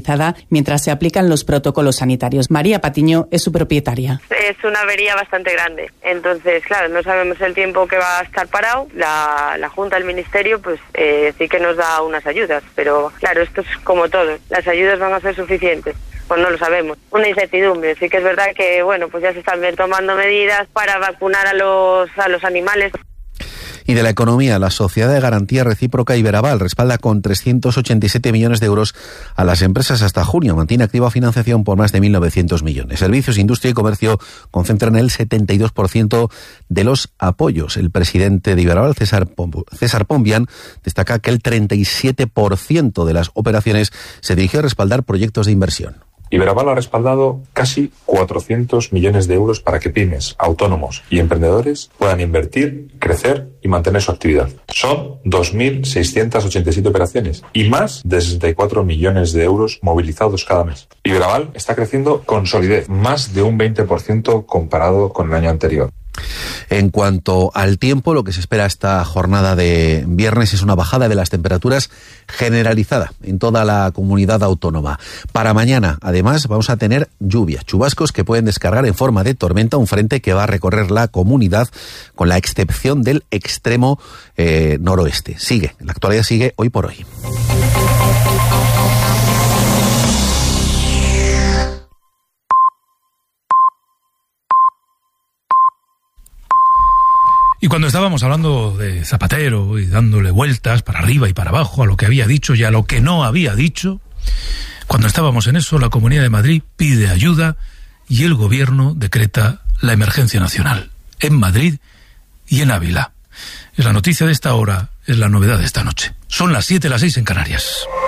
mientras se aplican los protocolos sanitarios. María Patiño es su propietaria. Es una avería bastante grande, entonces claro, no sabemos el tiempo que va a estar parado. La Junta, el Ministerio, pues sí que nos da unas ayudas, pero claro, esto es como todo, las ayudas van a ser suficientes. Pues no lo sabemos. Una incertidumbre. Sí que es verdad que, bueno, pues ya se están tomando medidas para vacunar a los animales. Y de la economía, la Sociedad de Garantía Recíproca Iberaval respalda con 387 millones de euros a las empresas hasta junio. Mantiene activa financiación por más de 1.900 millones. Servicios, industria y comercio concentran el 72% de los apoyos. El presidente de Iberaval, César Pombian, destaca que el 37% de las operaciones se dirigió a respaldar proyectos de inversión. Iberaval ha respaldado casi 400 millones de euros para que pymes, autónomos y emprendedores puedan invertir, crecer y mantener su actividad. Son 2.687 operaciones y más de 64 millones de euros movilizados cada mes. Iberaval está creciendo con solidez, más de un 20% comparado con el año anterior. En cuanto al tiempo, lo que se espera esta jornada de viernes es una bajada de las temperaturas generalizada en toda la comunidad autónoma. Para mañana, además, vamos a tener lluvia, chubascos que pueden descargar en forma de tormenta, un frente que va a recorrer la comunidad con la excepción del extremo noroeste. La actualidad sigue hoy por hoy. Y cuando estábamos hablando de Zapatero y dándole vueltas para arriba y para abajo a lo que había dicho y a lo que no había dicho, cuando estábamos en eso, la Comunidad de Madrid pide ayuda y el Gobierno decreta la emergencia nacional en Madrid y en Ávila. Es la noticia de esta hora, es la novedad de esta noche. Son las 7, las 6 en Canarias.